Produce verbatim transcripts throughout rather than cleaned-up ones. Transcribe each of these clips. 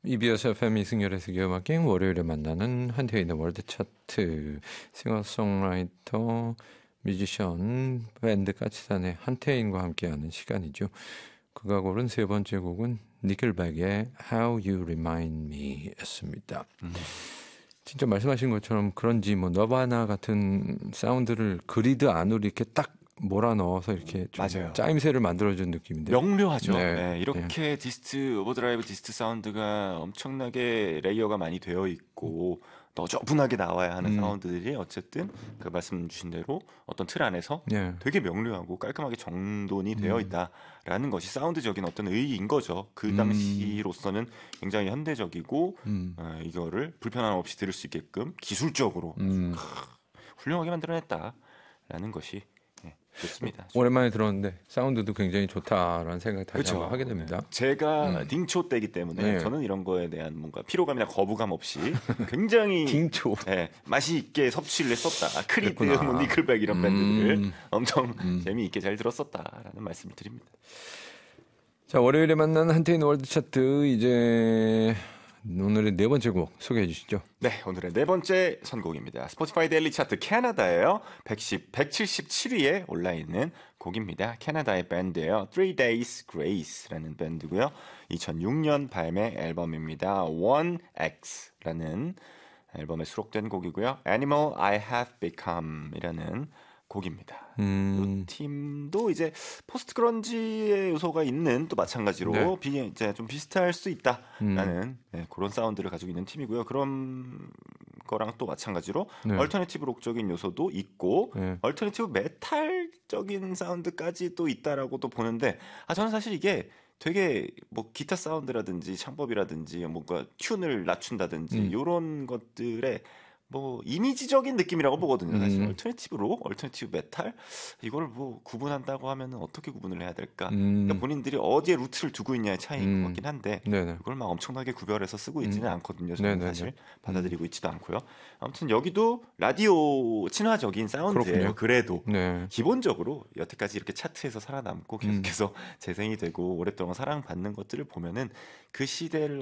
이비에스 에프엠 이승열의 세계음악여행 월요일에 만나는 한태인의 월드 차트 싱어송라이터, 뮤지션, 밴드 까치산의 한태인과 함께하는 시간이죠. 그가 고른 세 번째 곡은 니클백의 How You Remind Me 였습니다. 음. 진짜 말씀하신 것처럼 그런지 뭐 너바나 같은 사운드를 그리드 안으로 이렇게 딱 몰아 넣어서 이렇게 좀 맞아요. 짜임새를 만들어준 느낌인데 명료하죠. 네. 네, 이렇게 네. 디스트 오버드라이브 디스트 사운드가 엄청나게 레이어가 많이 되어 있고 너저분하게 나와야 하는 음. 사운드들이 어쨌든 그 말씀 주신 대로 어떤 틀 안에서 네. 되게 명료하고 깔끔하게 정돈이 음. 되어 있다라는 것이 사운드적인 어떤 의의인 거죠. 그 당시로서는 굉장히 현대적이고 음. 어, 이거를 불편함 없이 들을 수 있게끔 기술적으로 음. 훌륭하게 만들어냈다라는 것이 좋습니다. 오랜만에 들었는데 사운드도 굉장히 좋다라는 생각 다시 그렇죠. 한번 하게 됩니다. 제가 음. 딩초 때이기 때문에 네. 저는 이런 거에 대한 뭔가 피로감이나 거부감 없이 굉장히 딩초 네, 맛이 있게 섭취를 했었다. 크리드, 뭐 니클백 이런 음. 밴드들을 엄청 음. 재미있게 잘 들었었다라는 말씀을 드립니다. 자, 월요일에 만나는 한태인 월드 차트 이제 오늘의 네 번째 곡 소개해 주시죠. 네, 오늘의 네 번째 선곡입니다. 스포티파이 데일리 차트 캐나다예요. 백십, 백칠십칠 위에 올라있는 곡입니다. 캐나다의 밴드예요. Three Days Grace라는 밴드고요. 이천육 년 발매 앨범입니다. 원 엑스라는 앨범에 수록된 곡이고요. Animal I Have Become이라는 곡입니다. 음. 이 팀도 이제 포스트 그런지의 요소가 있는 또 마찬가지로 네. 비, 이제 좀 비슷할 수 있다라는 음. 네, 그런 사운드를 가지고 있는 팀이고요. 그런 거랑 또 마찬가지로 네. 얼터네티브 록적인 요소도 있고 네. 얼터네티브 메탈적인 사운드까지 또 있다라고도 보는데 아 저는 사실 이게 되게 뭐 기타 사운드라든지 창법이라든지 뭔가 튠을 낮춘다든지 음. 이런 것들에 뭐 이미지적인 느낌이라고 보거든요. 사실 음. 얼터네티브 록, 얼터네티브 메탈 이걸 뭐 구분한다고 하면 어떻게 구분을 해야 될까? 음. 그러니까 본인들이 어디에 루트를 두고 있냐의 차이인 음. 것 같긴 한데 네네. 그걸 막 엄청나게 구별해서 쓰고 있지는 음. 않거든요. 저는 네네네. 사실 받아들이고 있지도 않고요. 아무튼 여기도 라디오 친화적인 사운드예요. 그렇군요. 그래도 네. 기본적으로 여태까지 이렇게 차트에서 살아남고 계속해서 음. 재생이 되고 오랫동안 사랑받는 것들을 보면은 그 시대를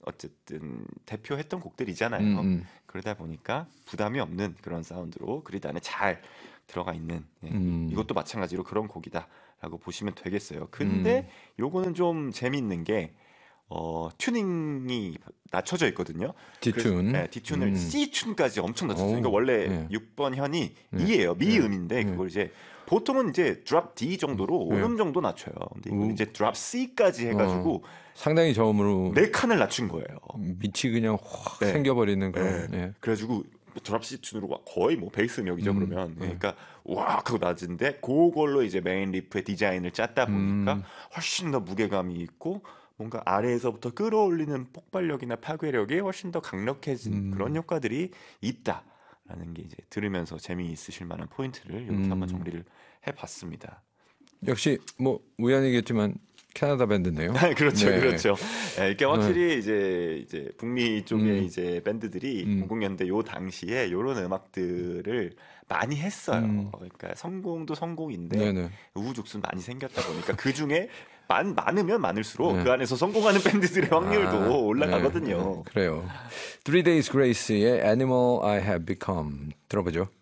어쨌든 대표했던 곡들이잖아요. 음, 음. 그러다 보니까 부담이 없는 그런 사운드로 그리드 안에 잘 들어가 있는 네. 음. 이것도 마찬가지로 그런 곡이다라고 보시면 되겠어요. 근데 음. 요거는 좀 재미있는 게 어, 튜닝이 낮춰져 있거든요. D튠. 네, D튠을 음. C튠까지 엄청 낮췄어요. 그러니까 원래 네. 육 번 현이 네. E예요. 미음인데 네. 그걸 이제 보통은 이제 드롭 D 정도로 네. 오 음 정도 낮춰요. 근데 이건 이제 드롭 C까지 해가지고 어, 상당히 저음으로 네 칸을 낮춘 거예요. 밑이 그냥 확 네. 생겨버리는 그런. 네. 네. 그래가지고 드롭 C 튠으로 거의 뭐 베이스 음역이죠. 음. 그러면 그러니까 와 하고 낮은데 그걸로 이제 메인 리프의 디자인을 짰다 보니까 음. 훨씬 더 무게감이 있고. 뭔가 아래에서부터 끌어올리는 폭발력이나 파괴력이 훨씬 더 강력해진 음. 그런 효과들이 있다라는 게 이제 들으면서 재미있으실 만한 포인트를 이렇게 음. 한번 정리를 해봤습니다. 역시 뭐 우연이겠지만 캐나다 밴드네요. 그렇죠, 네. 그렇죠. 네, 이게 확실히 네. 이제 이제 북미 쪽의 음. 이제 밴드들이 음. 공공 년대 요 당시에 이런 음악들을 많이 했어요. 음. 그러니까 성공도 성공인데 네네. 우후죽순 많이 생겼다 보니까 그 중에 많, 많으면 많을수록 네. 그 안에서 성공하는 밴드들의 확률도 아, 올라가거든요. 네, 네. 그래요. Three Days Grace의 Animal I Have Become 들어보죠.